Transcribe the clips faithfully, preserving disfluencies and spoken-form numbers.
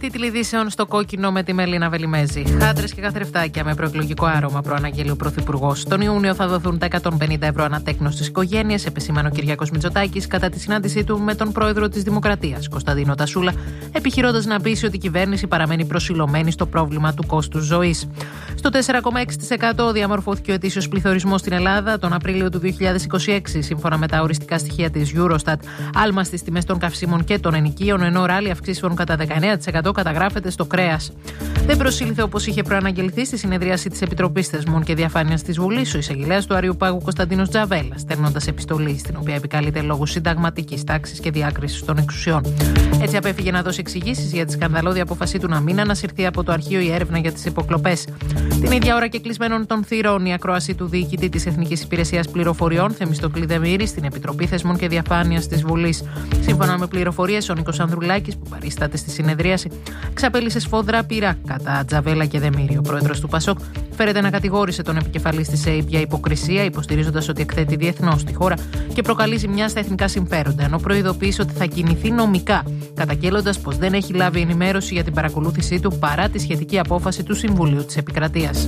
Τίτλοι ειδήσεων στο κόκκινο με τη Μελίνα Βελιμέζη. Χάντρες και καθρεφτάκια με προεκλογικό άρωμα, προαναγγέλει ο Πρωθυπουργός. Τον Ιούνιο θα δοθούν τα εκατόν πενήντα ευρώ ανατέκνος στις οικογένειες, επεσήμανε ο Κυριάκος Μητσοτάκης κατά τη συνάντησή του με τον πρόεδρο της Δημοκρατίας, Κωνσταντίνο Τασούλα, επιχειρώντας να πείσει ότι η κυβέρνηση παραμένει προσιλωμένη στο πρόβλημα του κόστους ζωής. Στο τέσσερα κόμμα έξι τοις εκατό διαμορφώθηκε ο ετήσιος πληθωρισμός στην Ελλάδα τον Απρίλιο του δύο χιλιάδες είκοσι έξι, σύμφωνα με τα οριστικά στοιχεία της Eurostat. Άλμα στις τιμές των καυσίμων και των ενοικίων, ενώ ράλι αυξήσεων κατά δεκαεννέα τοις εκατό καταγράφεται στο κρέας. Δεν προσήλθε όπως είχε προαναγγελθεί στη συνεδρίαση της Επιτροπής Θεσμών και Διαφάνειας της Βουλής ο εισαγγελέας του Αριουπάγου Κωνσταντίνος Τζαβέλας, στέλνοντας επιστολή στην οποία επικαλείται λόγω συνταγματικής τάξης και διάκρισης των εξουσιών. Έτσι απέφυγε να δώσει εξηγήσεις για τη σκανδαλώδη απόφασή του να μην ανασυρθεί από το αρχείο η έρευνα για τις υποκλοπές. Την ίδια ώρα και κλεισμένων των θυρών, η ακρόαση του διοικητή της Εθνικής Υπηρεσίας Πληροφοριών, Θεμιστοκλή Δεμήρη, στην Επιτροπή Θεσμών και Διαφάνειας της Βουλής. Σύμφωνα με πληροφορίες, ο Νίκος Ανδρουλάκης, που παρίσταται στη συνεδρίαση, ξαπέλυσε σφόδρα πειρά κατά Τζαβέλα και Δεμήρη. Ο πρόεδρος του Πασόκ φέρεται να κατηγόρησε τον επικεφαλής της ΕΕΠ για υποκρισία, υποστηρίζοντας ότι εκθέτει διεθνώς τη χώρα και προκαλεί ζημιά στα εθνικά συμφέροντα, ενώ προειδοποίησε ότι θα κινηθεί νομικά, καταγγέλλοντας πως δεν έχει λάβει ενημέρωση για την παρακολούθησή του παρά τη σχετική απόφαση του Συμβουλίου της Επικρατείας.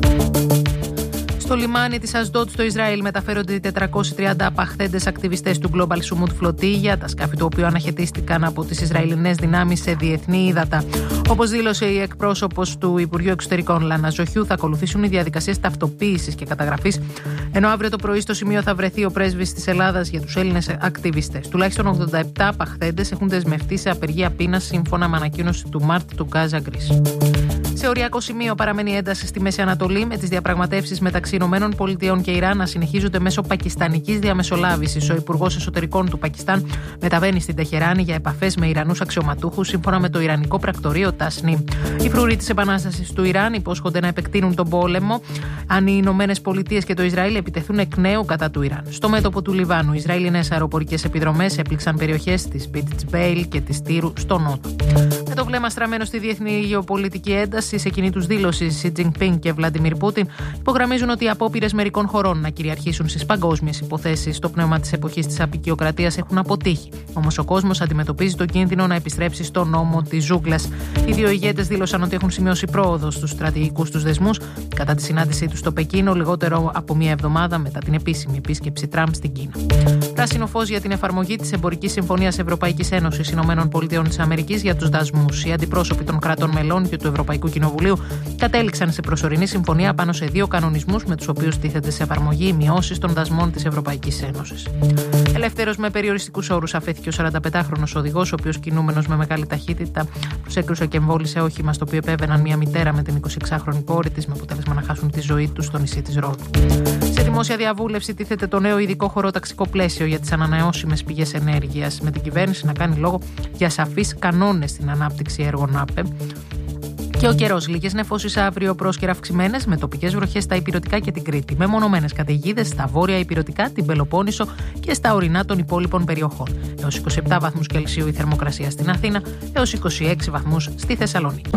Στο λιμάνι της Ασδότ στο Ισραήλ μεταφέρονται οι τετρακόσιοι τριάντα απαχθέντες ακτιβιστές του Global Sumut Flotilla, τα σκάφη του οποίου αναχαιτίστηκαν από τις Ισραηλινές δυνάμεις σε διεθνή ύδατα. Όπως δήλωσε η εκπρόσωπος του Υπουργείου Εξωτερικών Λάνα Ζοχιού, θα ακολουθήσουν οι διαδικασίες ταυτοποίησης και καταγραφής, ενώ αύριο το πρωί στο σημείο θα βρεθεί ο πρέσβης της Ελλάδας για τους Έλληνες ακτιβιστές. Τουλάχιστον ογδόντα επτά απαχθέντες έχουν δεσμευτεί σε απεργία πείνας, σύμφωνα με ανακοίνωση του Μάρτ του Gaza Greece. Σε οριακό σημείο παραμένει ένταση στη Μέση Ανατολή, με τις διαπραγματεύσεις μεταξύ Ηνωμένων Πολιτειών και Ιράν να συνεχίζονται μέσω πακιστανικής διαμεσολάβησης. Ο Υπουργός Εσωτερικών του Πακιστάν μεταβαίνει στην Τεχεράνη για επαφές με Ιρανούς αξιωματούχους, σύμφωνα με το Ιρανικό πρακτορείο Τασνίμ. Οι φρουροί της Επανάστασης του Ιράν υπόσχονται να επεκτείνουν τον πόλεμο αν οι Ηνωμένες Πολιτείες και το Ισραήλ επιτεθούν εκ νέου κατά του Ιράν. Στο μέτωπο του Λιβάνου, οι Ισραηλινές αεροπορικές επιδρομές έπληξαν περιοχές της Πιτσμπέιλ και της Τύρου στο νότο. Με το βλέμμα στραμμένο στη διεθνή γεωπολιτική ένταση, σε κοινή τους δήλωση, Σι Τζινπίνγκ και Βλαντιμίρ Πούτιν υπογραμμίζουν ότι οι απόπειρες μερικών χωρών να κυριαρχήσουν στις παγκόσμιες υποθέσεις στο πνεύμα της εποχής της αποικιοκρατίας έχουν αποτύχει. Όμως ο κόσμος αντιμετωπίζει το κίνδυνο να επιστρέψει στον νόμο της ζούγκλας. Οι δύο ηγέτες δήλωσαν ότι έχουν σημειώσει πρόοδο στους στρατηγικούς τους δεσμούς κατά τη συνάντησή τους στο Πεκίνο, λιγότερο από μία εβδομάδα μετά την επίσημη επίσκεψη Τραμπ στην Κίνα. Πράσινο φως για την εφαρμογή της Εμπορικής Συμφωνίας Ευρωπαϊκής Ένωσης Ηνωμένων Πολιτειών της Αμερικής για τους δασμούς. Οι αντιπρόσωποι των κρατών μελών και του Ευρωπαϊκού Κοινοβουλίου κατέληξαν σε προσωρινή συμφωνία πάνω σε δύο κανονισμούς με τους οποίους τίθεται σε εφαρμογή οι μειώσεις των δασμών της Ευρωπαϊκής Ένωσης. Ελεύθερος με περιοριστικούς όρους αφέθηκε ο σαρανταπεντάχρονος οδηγός, ο οποίος κινούμενος με μεγάλη ταχύτητα προσέκρουσε και εμβόλυσε όχημα στο οποίο επέβαιναν μια μητέρα με την εικοσιεξάχρονη κόρη της, με αποτέλεσμα να χάσουν τη ζωή τους στο νησί της Ρόδου. Σε δημόσια διαβούλευση τίθεται το νέο ειδικό χωροταξικό πλαίσιο για τις ανανεώσιμες πηγές ενέργειας, με την κυβέρνηση να κάνει λόγο για σαφείς κανόνες στην ανάπτυξη έργων ΑΠΕ. Και ο καιρός, λίγες νεφώσεις αύριο, πρόσκαιρα αυξημένες, με τοπικές βροχές στα ηπειρωτικά και την Κρήτη. Με μονομένες καταιγίδες στα βόρεια ηπειρωτικά, την Πελοπόννησο και στα ορεινά των υπόλοιπων περιοχών. Έως είκοσι επτά βαθμούς Κελσίου η θερμοκρασία στην Αθήνα, έως είκοσι έξι βαθμούς στη Θεσσαλονίκη.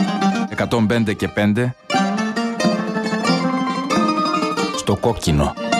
εκατόν πέντε και πέντε στο κόκκινο.